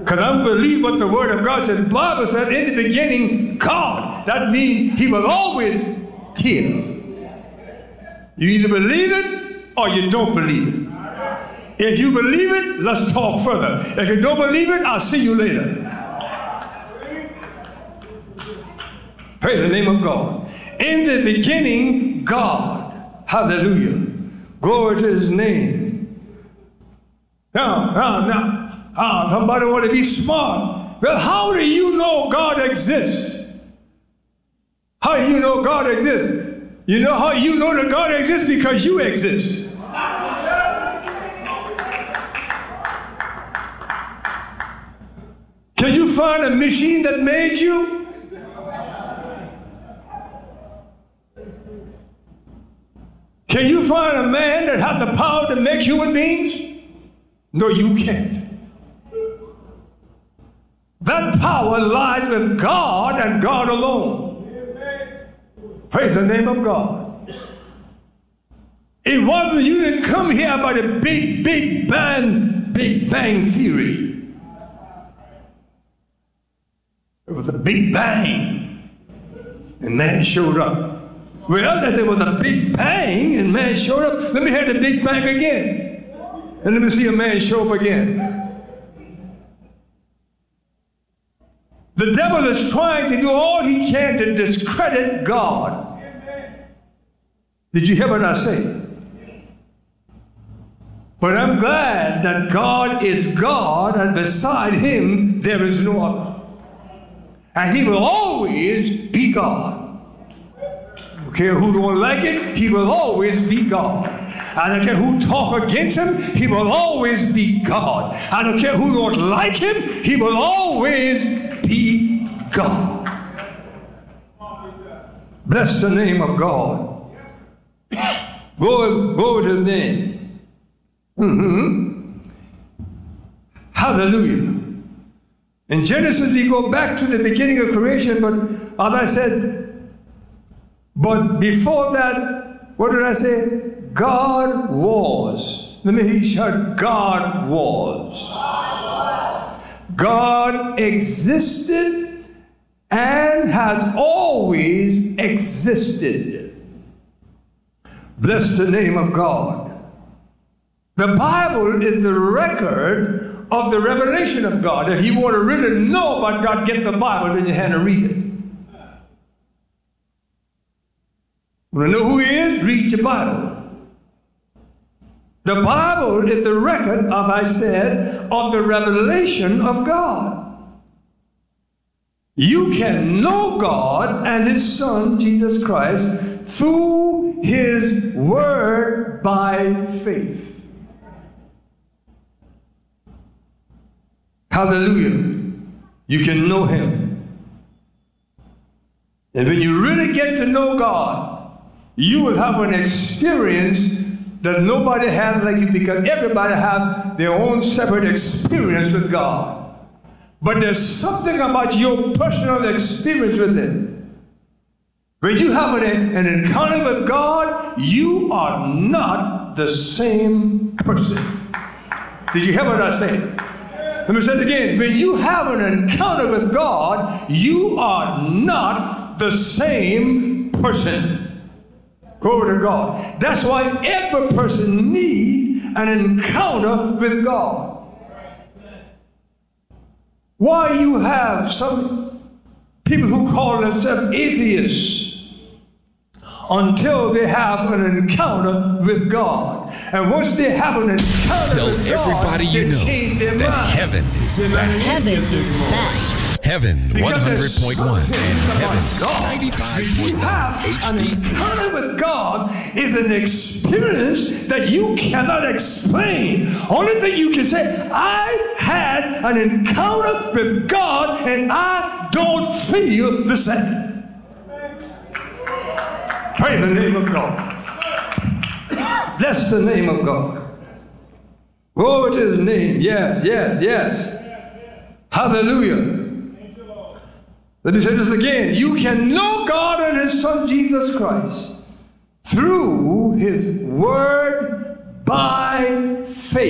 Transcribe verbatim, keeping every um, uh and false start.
Because I believe what the Word of God says. The Bible said, in the beginning, God. That means He was always here. You either believe it or you don't believe it. If you believe it, let's talk further. If you don't believe it, I'll see you later. Praise the name of God. In the beginning, God. Hallelujah. Glory to His name. Now, now, now, uh, somebody want to be smart. Well, how do you know God exists? How do you know God exists? You know how you know that God exists? Because you exist. Can you find a machine that made you? Can you find a man that has the power to make human beings? No, you can't. That power lies with God and God alone. Praise the name of God. It wasn't, you didn't come here by the big, big bang, big bang theory. It was a big bang, and man showed up. Well, that there was a big bang, and man showed up. Let me hear the big bang again, and let me see a man show up again. The devil is trying to do all he can to discredit God. Did you hear what I say? But I'm glad that God is God, and beside Him there is no other. And He will always be God. I don't care who don't like it, He will always be God. I don't care who talk against Him, He will always be God. I don't care who don't like Him, He will always be God. Bless the name of God. Go, go to the name. Mm-hmm. Hallelujah. In Genesis, we go back to the beginning of creation, but as I said, but before that, what did I say? God was. Let me hear you shout, God was. God existed and has always existed. Bless the name of God. The Bible is the record of the revelation of God. If you want to really know about God, get the Bible in your hand and read it. Want to know who He is? Read your Bible. The Bible is the record, as I said, of the revelation of God. You can know God and His Son, Jesus Christ, through His Word by faith. Hallelujah. You can know Him. And when you really get to know God, you will have an experience that nobody has like you, because everybody has their own separate experience with God. But there's something about your personal experience with Him. When you have an, an encounter with God, you are not the same person. Did you hear what I said? Let me say it again. When you have an encounter with God, you are not the same person. Glory to God. That's why every person needs an encounter with God. Why you have some people who call themselves atheists until they have an encounter with God. And once they have an encounter Tell with God, everybody you know their that mind. heaven is back. Heaven is back. Heaven one hundred point one and Heaven God. ninety-five You point have one an H D. encounter with God is an experience that you cannot explain. Only thing you can say, I had an encounter with God and I don't feel the same. Praise the name of God. Bless the name of God. Glory to His name. Yes, yes, yes. Hallelujah. Let me say this again. You can know God and His Son Jesus Christ through His Word by faith.